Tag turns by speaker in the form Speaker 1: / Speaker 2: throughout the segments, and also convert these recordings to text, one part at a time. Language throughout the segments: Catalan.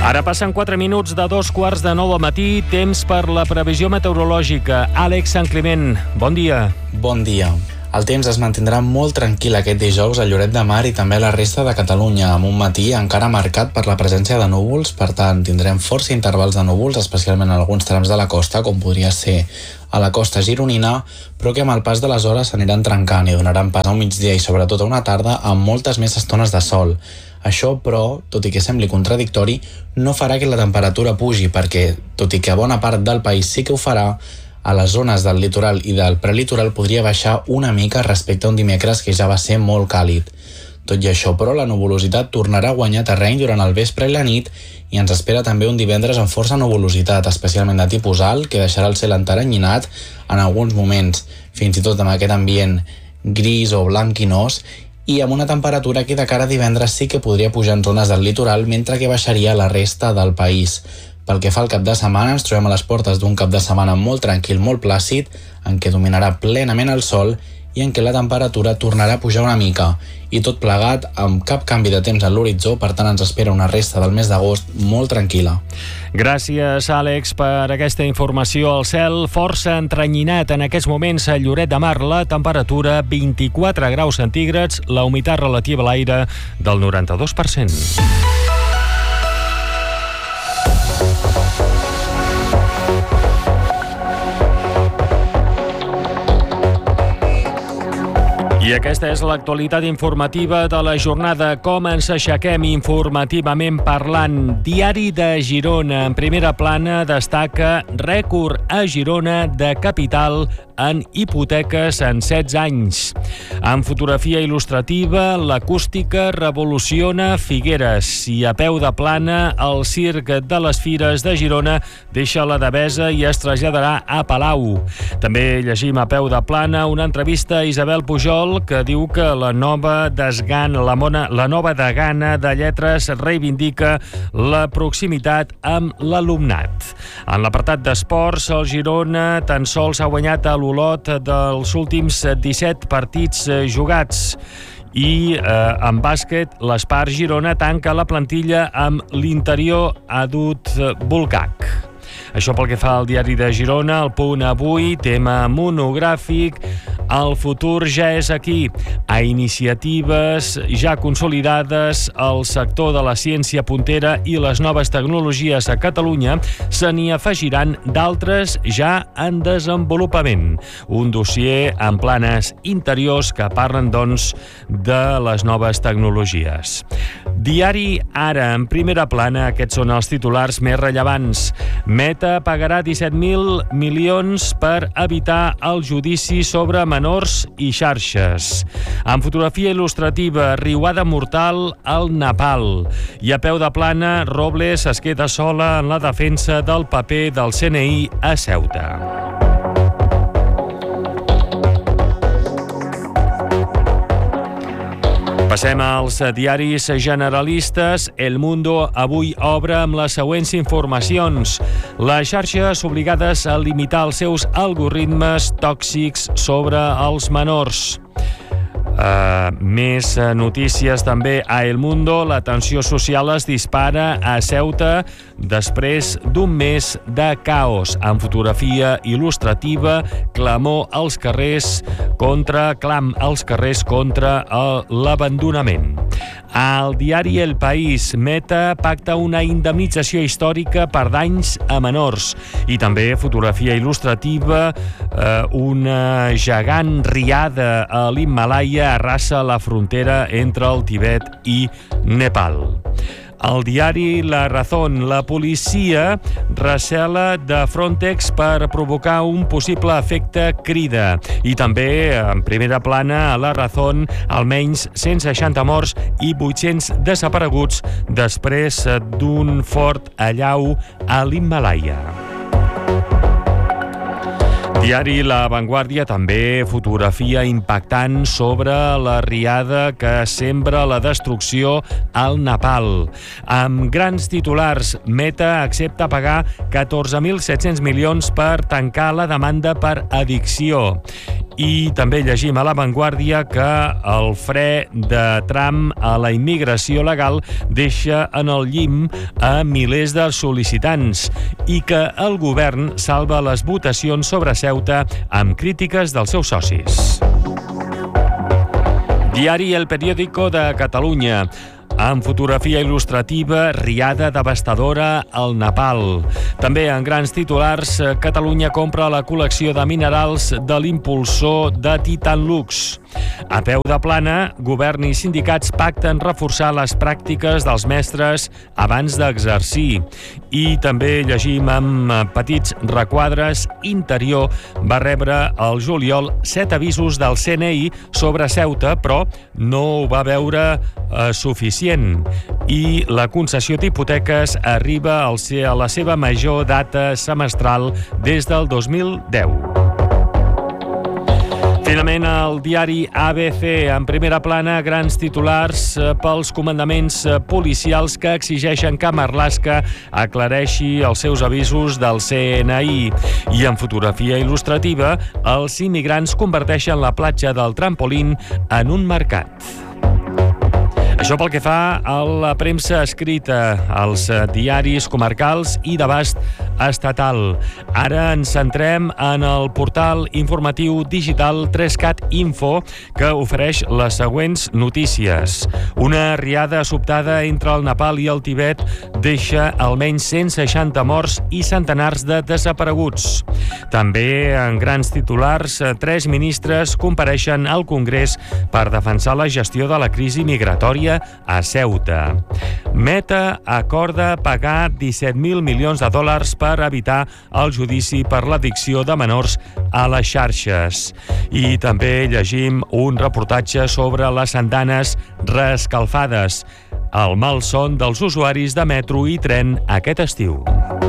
Speaker 1: Ara passen 4 minuts de 2:15 al matí, temps per la previsió meteorològica. Àlex Santcliment, bon dia.
Speaker 2: Bon dia. El temps es mantindrà molt tranquil aquest dijous a Lloret de Mar i també a la resta de Catalunya, amb un matí encara marcat per la presència de núvols. Per tant, tindrem força intervals de núvols, especialment en alguns trams de la costa, com podria ser a la costa gironina, però que amb el pas de les hores s'aniran trencant i donaran pas a un migdia i sobretot a una tarda amb moltes més estones de sol. Això, però, tot i que sembli contradictori, no farà que la temperatura pugi, perquè, tot i que a bona part del país sí que ho farà, a les zones del litoral i del prelitoral podria baixar una mica respecte a un dimecres que ja va ser molt càlid. Tot i això, però, la nuvolositat tornarà a guanyar terreny durant el vespre i la nit i ens espera també un divendres amb força nuvolositat, especialment de tipus alt, que deixarà el cel enteranyinat en alguns moments, fins i tot amb aquest ambient gris o blanquinós, i amb una temperatura que de cara a divendres sí que podria pujar en zones del litoral, mentre que baixaria a la resta del país. Pel que fa al cap de setmana, ens trobem a les portes d'un cap de setmana molt tranquil, molt plàcid, en què dominarà plenament el sol i en què la temperatura tornarà a pujar una mica. I tot plegat amb cap canvi de temps a l'horitzó, per tant ens espera una resta del mes d'agost molt tranquil·la.
Speaker 1: Gràcies, Àlex, per aquesta informació. El cel força entranyinat en aquests moments a Lloret de Mar. La temperatura 24 graus centígrads, la humitat relativa a l'aire del 92%. I aquesta és l'actualitat informativa de la jornada. Com ens aixequem informativament parlant? Diari de Girona. En primera plana destaca rècord a Girona de capital en hipoteques en 16 anys. En fotografia il·lustrativa, l'acústica revoluciona Figueres. I a peu de plana, el circ de les Fires de Girona deixa la Devesa i es traslladarà a Palau. També llegim a peu de plana una entrevista a Isabel Pujol, que diu que la nova degana de lletres reivindica la proximitat amb l'alumnat. En l'apartat d'esports, el Girona tan sols ha guanyat a l'Olot dels últims 17 partits jugats. I en bàsquet, l'Espar Girona tanca la plantilla amb l'Interior Adut Volcac. Això pel que fa al diari de Girona. El Punt avui, tema monogràfic, el futur ja és aquí. A iniciatives ja consolidades, el sector de la ciència puntera i les noves tecnologies a Catalunya se n'hi afegiran d'altres ja en desenvolupament. Un dossier amb planes interiors que parlen, doncs, de les noves tecnologies. Diari Ara, en primera plana, aquests són els titulars més rellevants. Meta pagarà 17.000 milions per evitar el judici sobre menors i xarxes. En fotografia il·lustrativa, riuada mortal al Nepal. I a peu de plana, Robles es queda sola en la defensa del paper del CNI a Ceuta. Passem als diaris generalistes. El Mundo avui obre amb les següents informacions. Les xarxes obligades a limitar els seus algoritmes tòxics sobre els menors. Més notícies també a El Mundo. La tensió social es dispara a Ceuta després d'un mes de caos. En fotografia il·lustrativa, clam als carrers contra l'abandonament. Al diari El País, Meta pacta una indemnització històrica per danys a menors. I també fotografia il·lustrativa, una gegant riada a l'Himàlaia arrasa la frontera entre el Tibet i Nepal. Al diari La Razón, la policia recela de Frontex per provocar un possible efecte crida. I també, en primera plana, a La Razón, almenys 160 morts i 800 desapareguts després d'un fort allau a l'Himàlaia. Diari La Vanguardia, també fotografia impactant sobre la riada que sembra la destrucció al Nepal. Amb grans titulars, Meta accepta pagar 14.700 milions per tancar la demanda per addicció. I també llegim a La Vanguardia que el fre de Trump a la immigració legal deixa en el llim a milers de sol·licitants i que el govern salva les votacions sobre Ceuta amb crítiques dels seus socis. Diari El Periódico de Catalunya. Amb fotografia il·lustrativa, riada devastadora al Nepal. També en grans titulars, Catalunya compra la col·lecció de minerals de l'impulsor de Titan Lux. A peu de plana, govern i sindicats pacten reforçar les pràctiques dels mestres abans d'exercir. I també llegim amb petits requadres, Interior va rebre al juliol 7 avisos del CNI sobre Ceuta, però no ho va veure suficient. I la concessió d'hipoteques arriba a la seva major data semestral des del 2010. Finalment, el diari ABC, en primera plana, grans titulars pels comandaments policials que exigeixen que Marlaska aclareixi els seus avisos del CNI. I en fotografia il·lustrativa, els immigrants converteixen la platja del Trampolín en un mercat. Això pel que fa a la premsa escrita, als diaris comarcals i d'abast estatal. Ara ens centrem en el portal informatiu digital 3CAT Info, que ofereix les següents notícies. Una riada sobtada entre el Nepal i el Tibet deixa almenys 160 morts i centenars de desapareguts. També, en grans titulars, 3 ministres compareixen al Congrés per defensar la gestió de la crisi migratòria a Ceuta. Meta acorda pagar $17.000 milions per evitar el judici per l'addicció de menors a les xarxes. I també llegim un reportatge sobre les andanes reescalfades, el malson dels usuaris de metro i tren aquest estiu.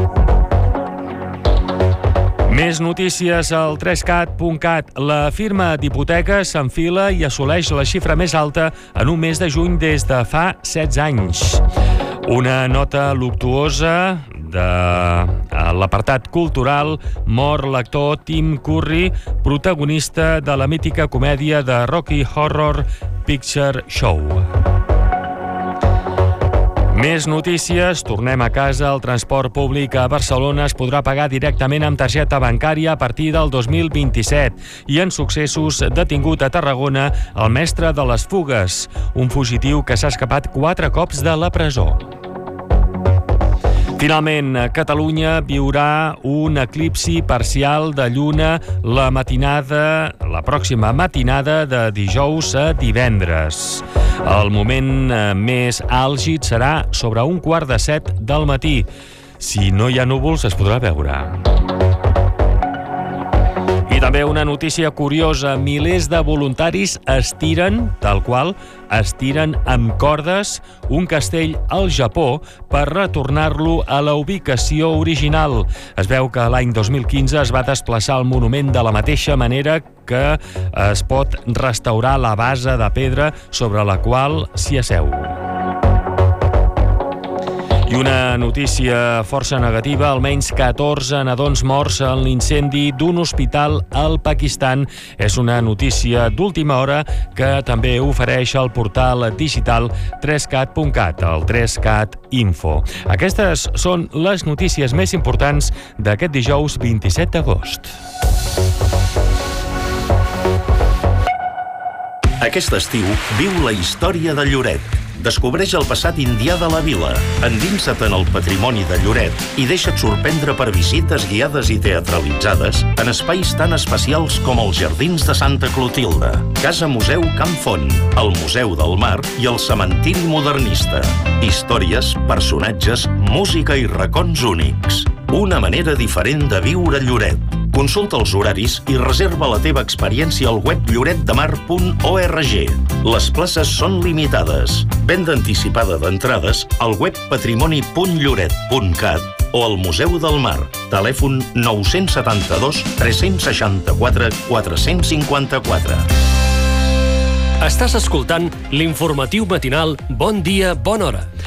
Speaker 1: Més notícies al 3cat.cat. La firma d'hipoteques s'enfila i assoleix la xifra més alta en un mes de juny des de fa 16 anys. Una nota luctuosa de l'apartat cultural, mor l'actor Tim Curry, protagonista de la mítica comèdia de Rocky Horror Picture Show. Més notícies, tornem a casa. El transport públic a Barcelona es podrà pagar directament amb targeta bancària a partir del 2027. I en successos, detingut a Tarragona el mestre de les fugues, un fugitiu que s'ha escapat 4 cops de la presó. Finalment, Catalunya viurà un eclipsi parcial de lluna la pròxima matinada de dijous a divendres. El moment més àlgid serà sobre 6:15 del matí. Si no hi ha núvols, es podrà veure. I també una notícia curiosa. Milers de voluntaris estiren, tal qual, estiren amb cordes un castell al Japó per retornar-lo a la ubicació original. Es veu que l'any 2015 es va desplaçar el monument de la mateixa manera que es pot restaurar la base de pedra sobre la qual s'hi asseu. I una notícia força negativa, almenys 14 nadons morts en l'incendi d'un hospital al Pakistan. És una notícia d'última hora que també ofereix el portal digital 3cat.cat, el 3CAT Info. Aquestes són les notícies més importants d'aquest dijous 27 d'agost.
Speaker 3: Aquest estiu viu la història de Lloret. Descobreix el passat indià de la vila, endinsa't en el patrimoni de Lloret i deixa't sorprendre per visites guiades i teatralitzades en espais tan especials com els Jardins de Santa Clotilde, Casa Museu Camp Font, el Museu del Mar i el Cementiri Modernista. Històries, personatges, música i racons únics. Una manera diferent de viure Lloret. Consulta els horaris i reserva la teva experiència al web lloretdemar.org. Les places són limitades. Venda anticipada d'entrades al web patrimoni.lloret.cat o al Museu del Mar. Telèfon 972 364 454.
Speaker 4: Estàs escoltant l'informatiu matinal Bon Dia, Bona Hora.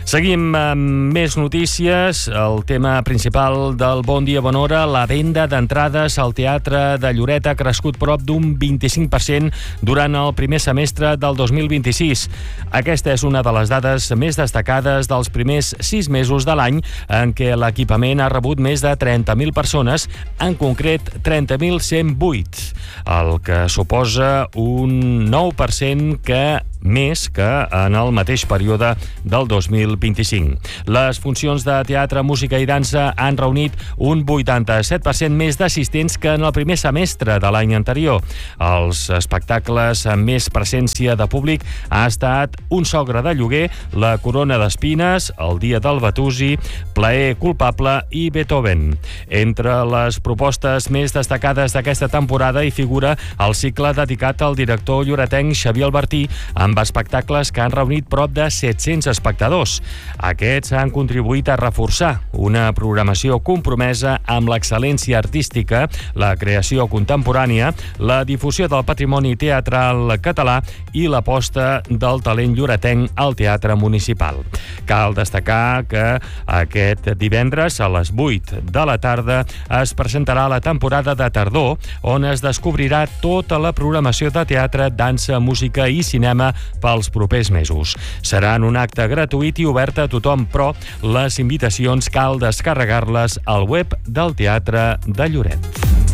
Speaker 1: Seguim amb més notícies. El tema principal del Bon Dia Bona Hora, la venda d'entrades al Teatre de Lloret ha crescut prop d'un 25% durant el primer semestre del 2026. Aquesta és una de les dades més destacades dels primers 6 mesos de l'any, en què l'equipament ha rebut més de 30.000 persones, en concret 30.108, el que suposa un 9% més que en el mateix període del 2025. Les funcions de teatre, música i dansa han reunit un 87% més d'assistents que en el primer semestre de l'any anterior. Els espectacles amb més presència de públic ha estat Un sogre de lloguer, La corona d'espines, El dia del Batusi, Plaer culpable i Beethoven. Entre les propostes més destacades d'aquesta temporada hi figura el cicle dedicat al director lloretenc Xavier Albertí, amb espectacles que han reunit prop de 700 espectadors. Aquests han contribuït a reforçar una programació compromesa amb l'excel·lència artística, la creació contemporània, la difusió del patrimoni teatral català i l'aposta del talent lloretenc al teatre municipal. Cal destacar que aquest divendres a les 8 de la tarda es presentarà la temporada de tardor, on es descobrirà tota la programació de teatre, dansa, música i cinema pels propers mesos. Serà un acte gratuït i obert a tothom, però les invitacions cal descarregar-les al web del Teatre de Lloret.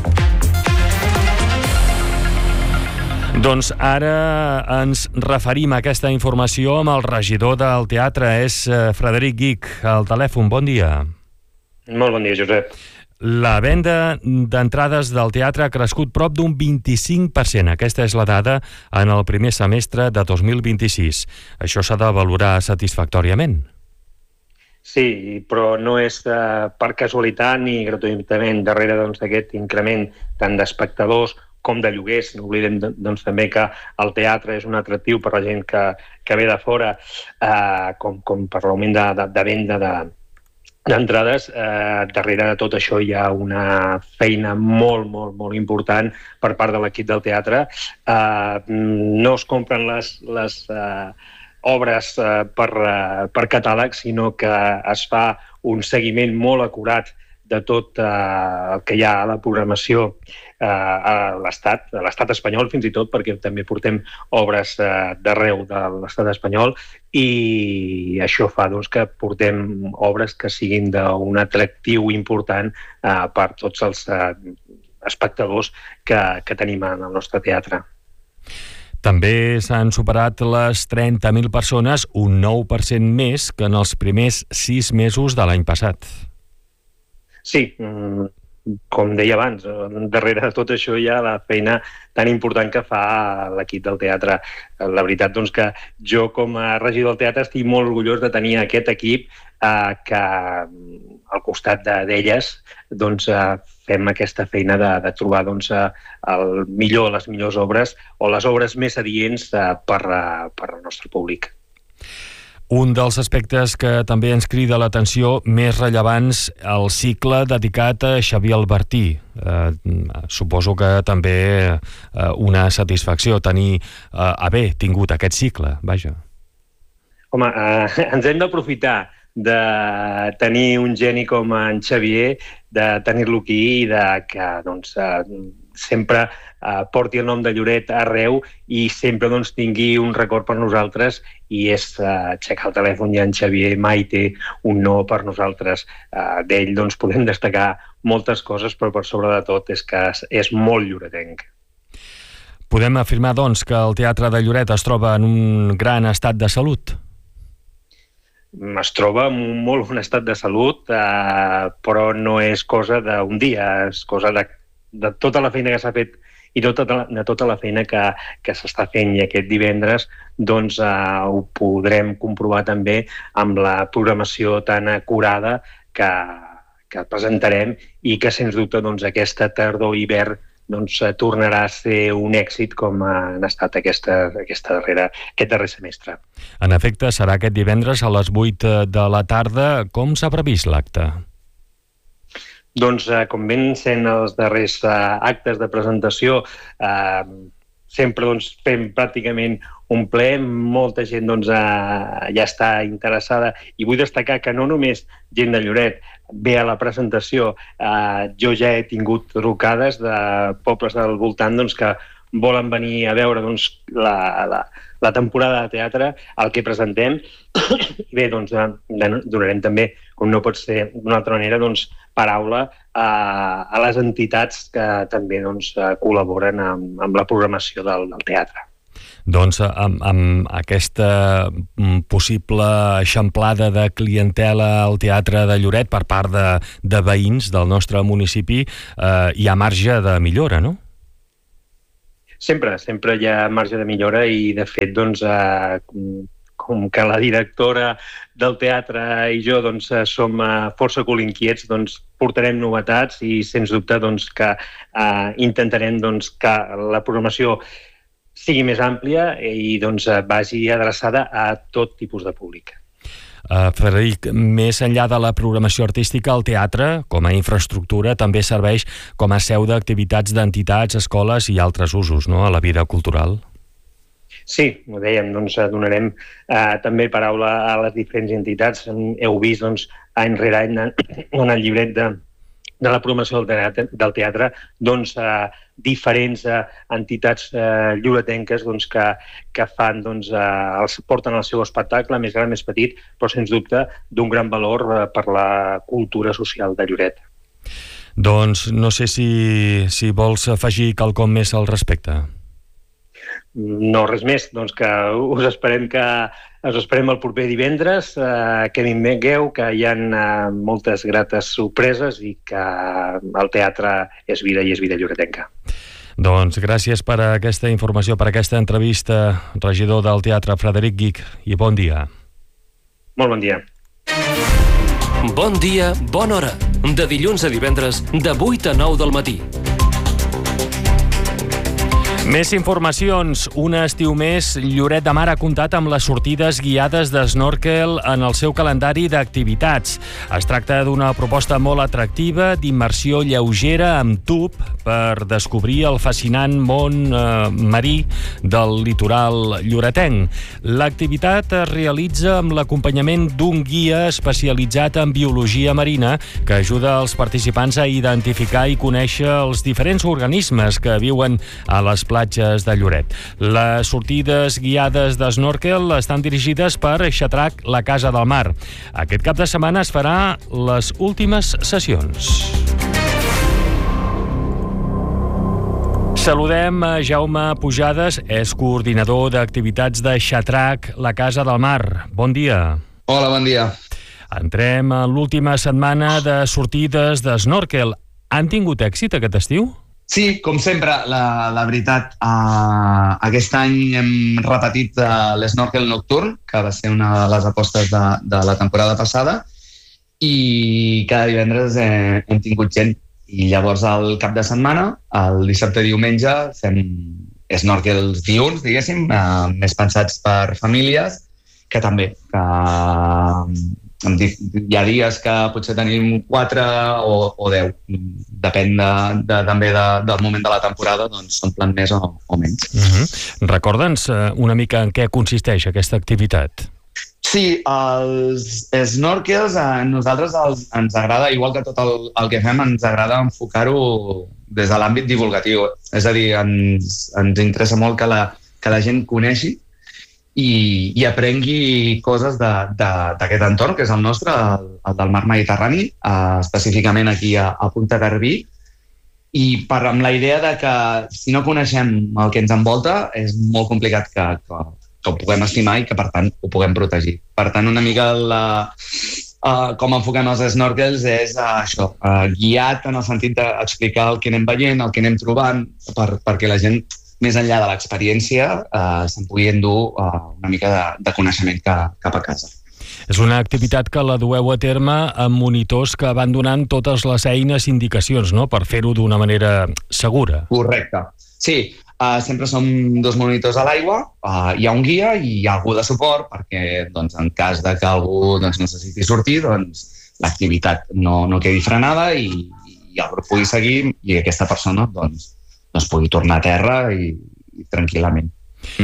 Speaker 1: Doncs ara ens referim a aquesta informació amb el regidor del teatre, és Frederic Guich, al telèfon. Bon dia.
Speaker 4: Molt bon dia, Josep.
Speaker 1: La venda d'entrades del teatre ha crescut prop d'un 25%. Aquesta és la dada en el primer semestre de 2026. Això s'ha de valorar satisfactòriament.
Speaker 4: Sí, però no és per casualitat ni gratuïtament. Darrere d'aquest increment tant d'espectadors com de lloguers. No oblidem també que el teatre és un atractiu per la gent que ve de fora, com per l'augment de venda d'entrades. Darrere de tot això hi ha una feina molt, molt, molt important per part de l'equip del teatre. No es compren les obres per catàleg, sinó que es fa un seguiment molt acurat de tot el que hi ha a la programació a l'estat espanyol, fins i tot, perquè també portem obres d'arreu de l'estat espanyol, i això fa que portem obres que siguin d'un atractiu important per tots els espectadors que tenim en el nostre teatre.
Speaker 1: També s'han superat les 30.000 persones, un 9% més que en els primers 6 mesos de l'any passat.
Speaker 4: Sí, com deia abans, darrere de tot això hi ha la feina tan important que fa l'equip del teatre. La veritat que jo, com a regidor del teatre, estic molt orgullós de tenir aquest equip que al costat d'elles fem aquesta feina de trobar les millors obres o les obres més adients per al nostre públic.
Speaker 1: Un dels aspectes que també ens crida l'atenció més rellevants, el cicle dedicat a Xavier Albertí. Suposo que també una satisfacció tenir haver tingut aquest cicle, vaja.
Speaker 4: Home, ens hem d'aprofitar de tenir un geni com en Xavier, de tenir-lo aquí i que sempre porti el nom de Lloret arreu i sempre tingui un record per nosaltres, i és aixecar el telèfon i en Xavier mai té un no per nosaltres. D'ell podem destacar moltes coses, però per sobre de tot és que és molt lloretenc.
Speaker 1: Podem afirmar, que el Teatre de Lloret es troba en un gran estat de salut?
Speaker 4: Es troba en un molt bon estat de salut, però no és cosa d'un dia, és cosa de tota la feina que s'ha fet i de tota la feina que s'està fent. I aquest divendres ho podrem comprovar també amb la programació tan acurada que presentarem i que, sens dubte, aquesta tardor-hivern tornarà a ser un èxit com han estat aquest darrer semestre.
Speaker 1: En efecte, serà aquest divendres a les 8 de la tarda. Com s'ha previst l'acte?
Speaker 4: Com ven sent els darrers actes de presentació, sempre fem pràcticament un ple, molta gent doncs, ja està interessada, i vull destacar que no només gent de Lloret ve a la presentació, jo ja he tingut trucades de pobles del voltant doncs, que volen venir a veure doncs, la temporada de teatre, el que presentem. I bé, doncs, donarem també, com no pot ser d'una altra manera, doncs, paraula a les entitats que també doncs, col·laboren amb la programació del teatre.
Speaker 1: Doncs amb aquesta possible eixamplada de clientela al Teatre de Lloret per part de veïns del nostre municipi, hi ha marge de millora, no?
Speaker 4: Sempre hi ha marge de millora i, de fet, doncs, com que la directora del teatre i jo doncs, som força colinquiets, doncs, portarem novetats i, sens dubte, doncs, que intentarem doncs, que la programació sigui més àmplia i doncs, vagi adreçada a tot tipus de públic.
Speaker 1: Frederic, més enllà de la programació artística, el teatre, com a infraestructura, també serveix com a seu d'activitats d'entitats, escoles i altres usos, no?, a la vida cultural.
Speaker 4: Sí, ho dèiem, doncs donarem també paraula a les diferents entitats. Heu vist doncs, any rere any en el llibret de la programació del teatre, doncs, diferents entitats lloretenques doncs, que fan, doncs, porten el seu espectacle, més gran, més petit, però sens dubte d'un gran valor per la cultura social de Lloret.
Speaker 1: Doncs no sé si vols afegir quelcom més al respecte.
Speaker 4: No, res més, doncs que us esperem el proper divendres, que vingueu, que hi ha moltes grates sorpreses i que el teatre és vida i és vida lloretenca.
Speaker 1: Doncs gràcies per aquesta informació, per aquesta entrevista, regidor del teatre Frederic Guich, i bon dia.
Speaker 4: Molt bon dia.
Speaker 5: Bon dia, bona hora. De dilluns a divendres, de 8 a 9 del matí.
Speaker 1: Més informacions. Un estiu més, Lloret de Mar ha comptat amb les sortides guiades d'snorkel en el seu calendari d'activitats. Es tracta d'una proposta molt atractiva d'immersió lleugera amb tub per descobrir el fascinant món marí del litoral lloretenc. L'activitat es realitza amb l'acompanyament d'un guia especialitzat en biologia marina que ajuda els participants a identificar i conèixer els diferents organismes que viuen a les platges de Lloret. Les sortides guiades d'snorkel estan dirigides per Xatrac, la Casa del Mar. Aquest cap de setmana es farà les últimes sessions. Saludem a Jaume Pujades, és coordinador d'activitats de Xatrac, la Casa del Mar. Bon dia.
Speaker 6: Hola, bon dia.
Speaker 1: Entrem en l'última setmana de sortides d'snorkel. Han tingut èxit aquest estiu?
Speaker 6: Sí, com sempre, la veritat, aquest any hem repetit l'snorkel nocturn, que va ser una de les apostes de la temporada passada, i cada divendres hem tingut gent. I llavors el cap de setmana, el dissabte i diumenge, fem snorkels diürns, diguéssim, més pensats per famílies, que també, hi ha dies que potser tenim 4 o 10, depèn també del moment de la temporada, doncs s'omplen més o menys.
Speaker 1: Recorda'ns una mica en què consisteix aquesta activitat.
Speaker 6: Sí, els snorkels a nosaltres ens agrada, igual que tot el que fem, ens agrada enfocar-ho des de l'àmbit divulgatiu. És a dir, ens interessa molt que la gent coneixi i aprengui coses d'aquest entorn, que és el nostre, el del mar Mediterrani, específicament aquí a Punta Garbí, i amb la idea de que si no coneixem el que ens envolta és molt complicat que ho puguem estimar i que, per tant, ho puguem protegir. Per tant, una mica com enfoquem els snorkels és això, guiat en el sentit d'explicar el que anem veient, el que anem trobant, perquè la gent, més enllà de l'experiència, se'n pugui endur una mica de coneixement cap a casa.
Speaker 1: És una activitat que la dueu a terme amb monitors que van donant totes les eines i indicacions, no?, per fer-ho d'una manera segura.
Speaker 6: Correcte. Sí, sempre som 2 monitors a l'aigua, hi ha un guia i hi ha algú de suport perquè doncs, en cas de que algú necessiti sortir, doncs, l'activitat no quedi frenada i el grup pugui seguir i aquesta persona doncs, pugui tornar a terra i tranquil·lament.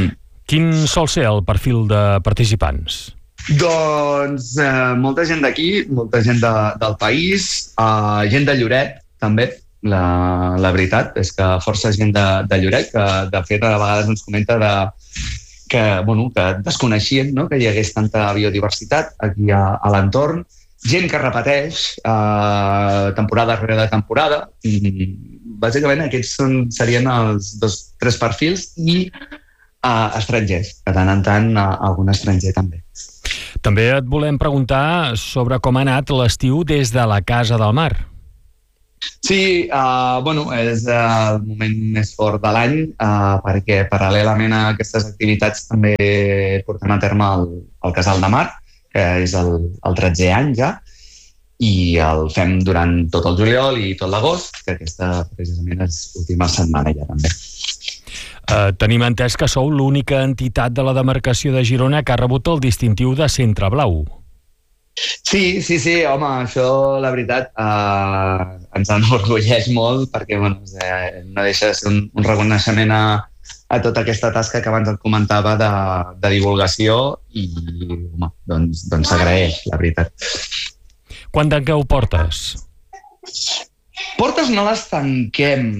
Speaker 1: Quin sol ser el perfil de participants?
Speaker 6: Doncs molta gent d'aquí, molta gent del país, gent de Lloret, també. La veritat és que força gent de Lloret, que de fet a vegades ens comenta que desconeixien, no?, que hi hagués tanta biodiversitat aquí a l'entorn. Gent que repeteix temporada rere temporada. Bàsicament aquests serien els 2-3 perfils i estrangers, que tant en tant algun estranger també.
Speaker 1: També et volem preguntar sobre com ha anat l'estiu des de la Casa del Mar.
Speaker 6: Sí, és el moment més fort de l'any perquè paral·lelament a aquestes activitats també portem a terme el Casal de Mar, que és el 13è any ja, i el fem durant tot el juliol i tot l'agost, que aquesta precisament és l'última setmana ja també.
Speaker 1: Tenim entès que sou l'única entitat de la demarcació de Girona que ha rebut el distintiu de Centre Blau.
Speaker 6: Sí, home, això la veritat ens enorgulleix molt perquè no deixa de ser un reconeixement a tota aquesta tasca que abans et comentava de divulgació i doncs s'agraeix, la veritat.
Speaker 1: Quan tanqueu portes?
Speaker 6: Portes no les tanquem.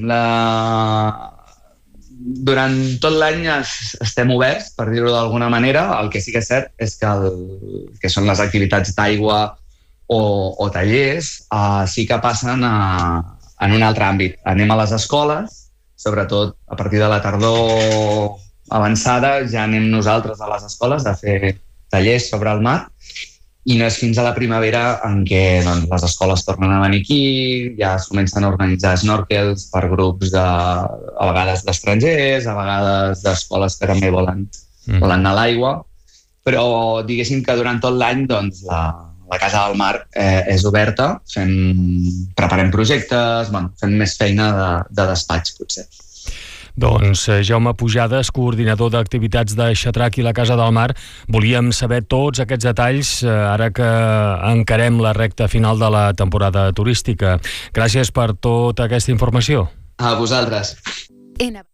Speaker 6: Durant tot l'any estem oberts, per dir-ho d'alguna manera. El que sí que és cert és que són les activitats d'aigua o tallers, sí que passen en un altre àmbit. Anem a les escoles, sobretot a partir de la tardor avançada, ja anem nosaltres a les escoles a fer tallers sobre el mar, i no és fins a la primavera en què les escoles tornen a venir aquí, ja es comencen a organitzar snorkels per grups a vegades d'estrangers, a vegades d'escoles que també volen anar a l'aigua, però diguéssim que durant tot l'any la Casa del Mar és oberta, preparem projectes, fem més feina de despatx potser.
Speaker 1: Doncs Jaume Pujades, coordinador d'activitats de Xatrac i la Casa del Mar, volíem saber tots aquests detalls ara que encarem la recta final de la temporada turística. Gràcies per tota aquesta informació.
Speaker 6: A vosaltres.